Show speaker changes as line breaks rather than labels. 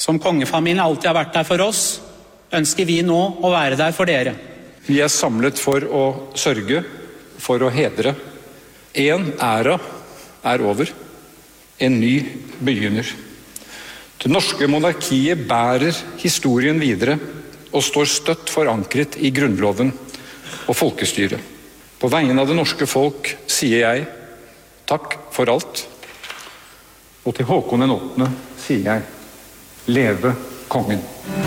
Som kongefamilien alltid har vært der for oss, ønsker vi nå å være der for dere.
Vi er samlet for å sørge, for å hedre. En æra er over, en ny begynner. Det norske monarkiet bærer historien videre og står støtt forankret i Grunnloven og folkestyret. På vegne av det norske folk sier jeg takk for alt. Og til Håkon den 8. sier jeg leve kongen.